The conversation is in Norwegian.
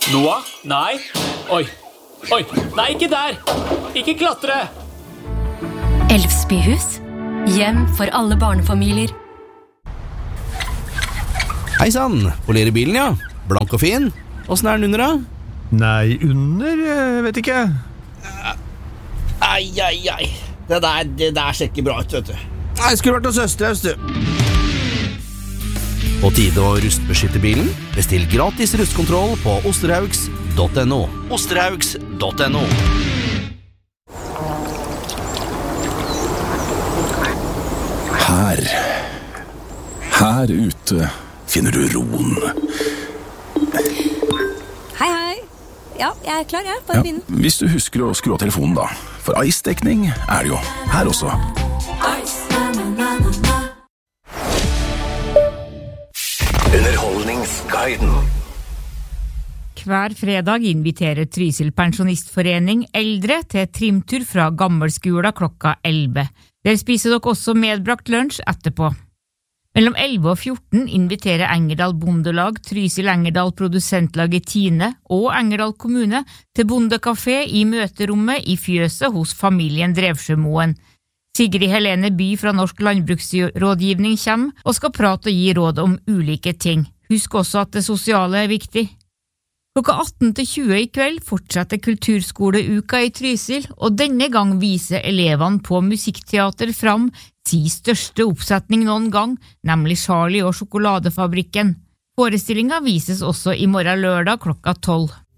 Noah? Nei. Oi, nei, ikke der. Ikke klatre. Elfsbyhus, hjem for alle barnefamilier. Hei sann, polerer bilen, ja. Blank og fin. Hvordan den under da? Nei, vet ikke. Ai. Det der ser ikke bra ut, vet du. Jeg skulle vært hos Østerhaus, du. På tide å rustbeskytte bilen. Bestill gratis rustkontroll på osterhaugs.no. Osterhaugs.no. Her ute finner du roen. Hei. Ja, jeg er klar, jeg. Bare begynn. Hvis du husker å skru av telefonen da. For Ice-dekning er det jo her også. Underholdningsguiden. Hver fredag inviterer Trysil Pensjonistforening eldre til trimtur fra Gammelskolen klokka 11. Der spiser dere også medbrakt lunsj etterpå. Mellom 11 og 14 inviterer Engerdal Bondelag, Trysil Engerdal Produsentlaget Tine og Engerdal kommune til bondekafé i møterommet i fjøset hos familien Drevsjømoen. Sigrid Helene By fra Norsk Landbruksrådgivning kommer og skal prate og gi råd om ulike ting. Husk også at det sosiale er viktig. Klokka 18-20 i kveld fortsetter kulturskoleuka i Trysil, og denne gang viser elevene på musikkteater fram sin største oppsetning noen gang, nemlig Charlie og sjokoladefabrikken. Forestillingen vises også i morgen lørdag klokka 12.